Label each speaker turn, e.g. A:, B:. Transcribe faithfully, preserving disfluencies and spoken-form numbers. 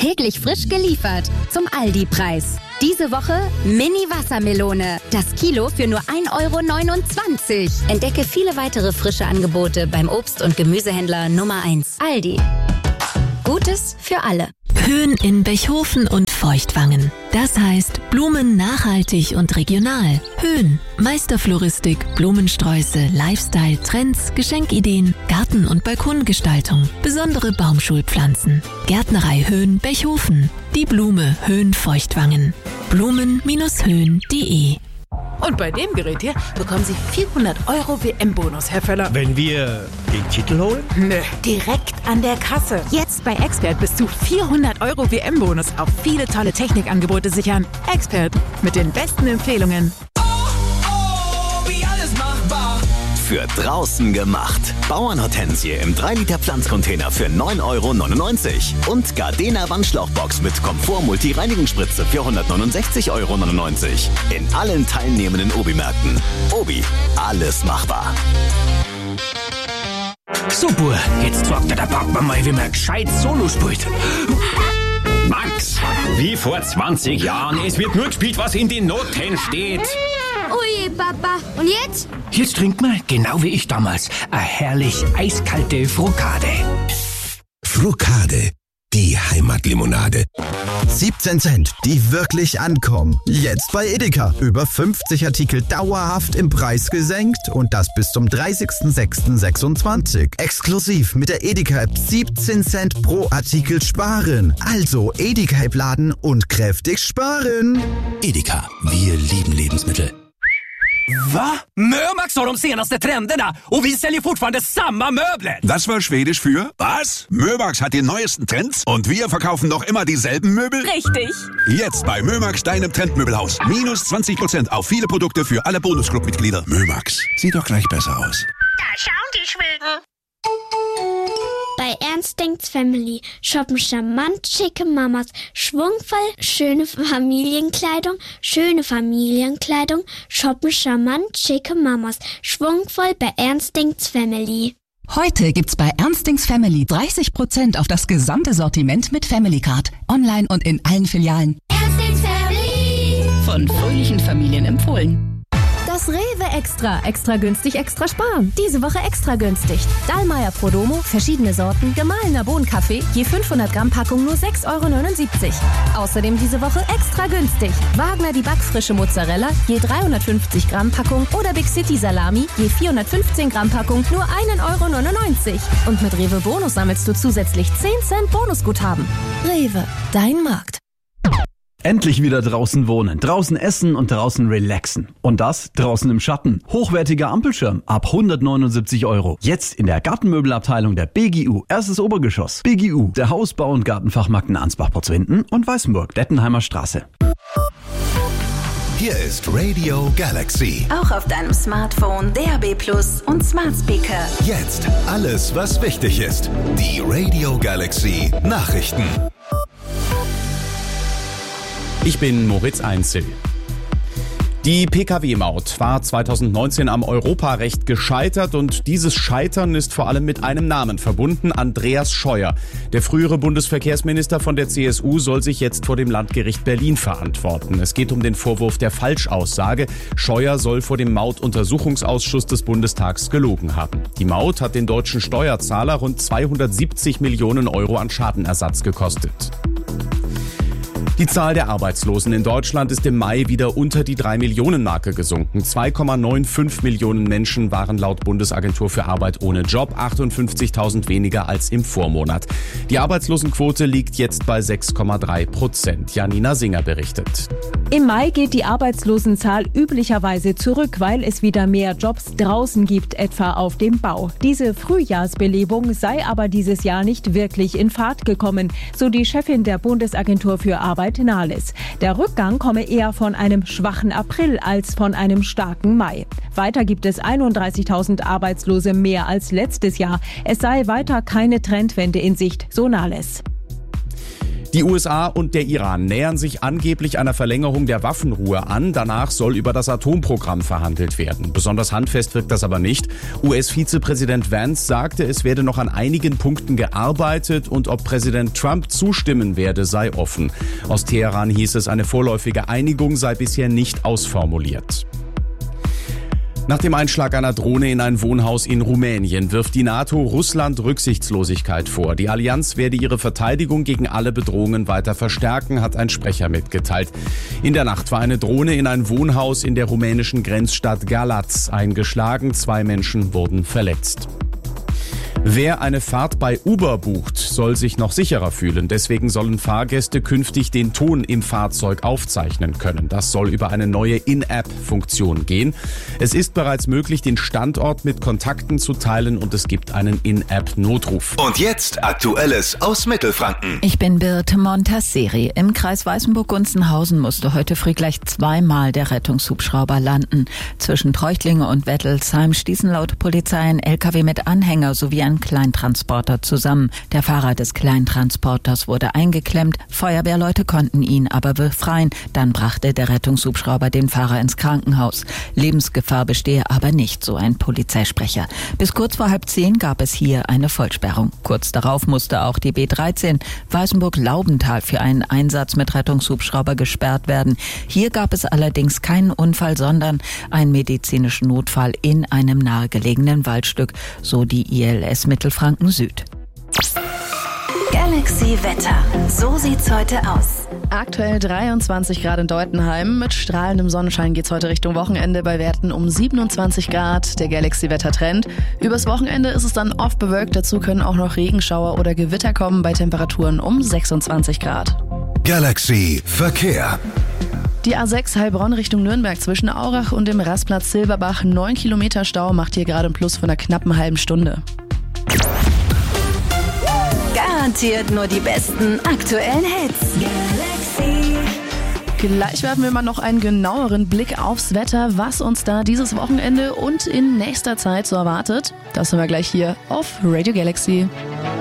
A: Täglich frisch geliefert zum Aldi-Preis. Diese Woche Mini-Wassermelone. Das Kilo für nur ein Euro neunundzwanzig. Entdecke viele weitere frische Angebote beim Obst- und Gemüsehändler Nummer eins. Aldi. Gutes für alle.
B: Höhen in Bechhofen und Feuchtwangen. Das heißt Blumen nachhaltig und regional. Höhen, Meisterfloristik, Blumensträuße, Lifestyle, Trends, Geschenkideen, Garten- und Balkongestaltung, besondere Baumschulpflanzen. Gärtnerei Höhen Bechhofen. Die Blume Höhen Feuchtwangen. Blumen Höhen punkt de.
C: Und bei dem Gerät hier bekommen Sie vierhundert Euro W M-Bonus, Herr Völler.
D: Wenn wir den Titel holen?
C: Nö, direkt an der Kasse. Jetzt bei Expert bis zu vierhundert Euro W M-Bonus auf viele tolle Technikangebote sichern. Expert mit den besten Empfehlungen.
E: Oh, oh, wie alles machbar. Für draußen gemacht. Bauernhortensie im drei Liter Pflanzcontainer für neun Euro neunundneunzig. Und Gardena Wandschlauchbox mit Komfort-Multi-Reinigungsspritze für hundertneunundsechzig Euro neunundneunzig. In allen teilnehmenden Obi-Märkten. Obi, alles machbar.
D: Super, jetzt sorgt der Papa mal, wie man gescheit Solo spielt.
F: Max, wie vor zwanzig Jahren. Es wird nur gespielt, was in den Noten steht.
G: Ui, Papa. Und jetzt?
D: Jetzt trinkt man, genau wie ich damals, eine herrlich eiskalte Frukade.
H: Frukade, die Heimatlimonade. siebzehn Cent, die wirklich ankommen. Jetzt bei Edeka. Über fünfzig Artikel dauerhaft im Preis gesenkt und das bis zum dreißigsten sechsten sechsundzwanzig. Exklusiv mit der Edeka-App siebzehn Cent pro Artikel sparen. Also Edeka-App laden und kräftig sparen.
I: Edeka, wir lieben Lebensmittel.
J: Va? Mömax har de senaste trenderna och vi säljer fortfarande samma möbler.
K: Das war Schwedisch für was? Mömax hat die neuesten Trends und wir verkaufen noch immer dieselben Möbel?
L: Richtig.
K: Jetzt bei Mömax, deinem Trendmöbelhaus. Minus zwanzig Prozent auf viele Produkte für alle Bonusclub-Mitglieder. Mömax, sieht doch gleich besser aus.
G: Da schauen die Schweden.
M: Bei Ernst denkt's Family shoppen charmant schicke Mamas, schwungvoll schöne Familienkleidung, schöne Familienkleidung, shoppen charmant schicke Mamas, schwungvoll bei Ernst denkt's Family.
N: Heute gibt's bei Ernst denkt's Family dreißig Prozent auf das gesamte Sortiment mit Family Card. Online und in allen Filialen.
G: Ernst denkt's Family.
N: Von fröhlichen Familien empfohlen.
O: Das Rewe Extra. Extra günstig, extra sparen. Diese Woche extra günstig. Dallmayr Prodomo, verschiedene Sorten, gemahlener Bohnenkaffee, je fünfhundert Gramm Packung nur sechs Euro neunundsiebzig. Außerdem diese Woche extra günstig. Wagner die backfrische Mozzarella, je dreihundertfünfzig Gramm Packung oder Big City Salami, je vierhundertfünfzehn Gramm Packung nur ein Euro neunundneunzig. Und mit Rewe Bonus sammelst du zusätzlich zehn Cent Bonusguthaben. Rewe, dein Markt.
P: Endlich wieder draußen wohnen, draußen essen und draußen relaxen. Und das draußen im Schatten. Hochwertiger Ampelschirm ab hundertneunundsiebzig Euro. Jetzt in der Gartenmöbelabteilung der B G U. Erstes Obergeschoss. B G U, der Hausbau- und Gartenfachmarkt in Ansbach-Potzwinden und Weißenburg, Dettenheimer Straße.
H: Hier ist Radio Galaxy.
B: Auch auf deinem Smartphone, D A B Plus und Smart Speaker.
H: Jetzt alles, was wichtig ist. Die Radio Galaxy Nachrichten.
Q: Ich bin Moritz Einzel. Die Pkw-Maut war zweitausendneunzehn am Europarecht gescheitert und dieses Scheitern ist vor allem mit einem Namen verbunden, Andreas Scheuer. Der frühere Bundesverkehrsminister von der C S U soll sich jetzt vor dem Landgericht Berlin verantworten. Es geht um den Vorwurf der Falschaussage. Scheuer soll vor dem Mautuntersuchungsausschuss des Bundestags gelogen haben. Die Maut hat den deutschen Steuerzahler rund zweihundertsiebzig Millionen Euro an Schadenersatz gekostet. Die Zahl der Arbeitslosen in Deutschland ist im Mai wieder unter die drei Millionen Marke gesunken. zwei Komma fünfundneunzig Millionen Menschen waren laut Bundesagentur für Arbeit ohne Job, achtundfünfzigtausend weniger als im Vormonat. Die Arbeitslosenquote liegt jetzt bei sechs Komma drei Prozent. Janina Singer berichtet.
L: Im Mai geht die Arbeitslosenzahl üblicherweise zurück, weil es wieder mehr Jobs draußen gibt, etwa auf dem Bau. Diese Frühjahrsbelebung sei aber dieses Jahr nicht wirklich in Fahrt gekommen, so die Chefin der Bundesagentur für Arbeit Nahles. Der Rückgang komme eher von einem schwachen April als von einem starken Mai. Weiter gibt es einunddreißigtausend Arbeitslose mehr als letztes Jahr. Es sei weiter keine Trendwende in Sicht, so Nahles.
Q: Die U S A und der Iran nähern sich angeblich einer Verlängerung der Waffenruhe an. Danach soll über das Atomprogramm verhandelt werden. Besonders handfest wirkt das aber nicht. U S-Vizepräsident Vance sagte, es werde noch an einigen Punkten gearbeitet und ob Präsident Trump zustimmen werde, sei offen. Aus Teheran hieß es, eine vorläufige Einigung sei bisher nicht ausformuliert. Nach dem Einschlag einer Drohne in ein Wohnhaus in Rumänien wirft die NATO Russland Rücksichtslosigkeit vor. Die Allianz werde ihre Verteidigung gegen alle Bedrohungen weiter verstärken, hat ein Sprecher mitgeteilt. In der Nacht war eine Drohne in ein Wohnhaus in der rumänischen Grenzstadt Galați eingeschlagen. Zwei Menschen wurden verletzt. Wer eine Fahrt bei Uber bucht, soll sich noch sicherer fühlen. Deswegen sollen Fahrgäste künftig den Ton im Fahrzeug aufzeichnen können. Das soll über eine neue In-App-Funktion gehen. Es ist bereits möglich, den Standort mit Kontakten zu teilen und es gibt einen In-App-Notruf.
E: Und jetzt Aktuelles aus Mittelfranken.
R: Ich bin Birte Montasseri. Im Kreis Weißenburg-Gunzenhausen musste heute früh gleich zweimal der Rettungshubschrauber landen. Zwischen Treuchtlingen und Wettelsheim stießen laut Polizei ein L K W mit Anhänger sowie ein Kleintransporter zusammen. Der Fahrer des Kleintransporters wurde eingeklemmt. Feuerwehrleute konnten ihn aber befreien. Dann brachte der Rettungshubschrauber den Fahrer ins Krankenhaus. Lebensgefahr bestehe aber nicht, so ein Polizeisprecher. Bis kurz vor halb zehn gab es hier eine Vollsperrung. Kurz darauf musste auch die B dreizehn Weißenburg-Laubenthal für einen Einsatz mit Rettungshubschrauber gesperrt werden. Hier gab es allerdings keinen Unfall, sondern einen medizinischen Notfall in einem nahegelegenen Waldstück, so die I L S Mittelfranken Süd.
B: Galaxy Wetter. So sieht's heute aus.
S: Aktuell dreiundzwanzig Grad in Deutenheim. Mit strahlendem Sonnenschein geht's heute Richtung Wochenende bei Werten um siebenundzwanzig Grad. Der Galaxy-Wetter-Trend. Übers Wochenende ist es dann oft bewölkt. Dazu können auch noch Regenschauer oder Gewitter kommen bei Temperaturen um sechsundzwanzig Grad.
E: Galaxy Verkehr.
S: Die A sechs Heilbronn Richtung Nürnberg zwischen Aurach und dem Rastplatz Silberbach. neun Kilometer Stau macht hier gerade einen Plus von einer knappen halben Stunde.
B: Garantiert nur die besten aktuellen Hits. Galaxy.
S: Gleich werfen wir mal noch einen genaueren Blick aufs Wetter, was uns da dieses Wochenende und in nächster Zeit so erwartet. Das hören wir gleich hier auf Radio Galaxy.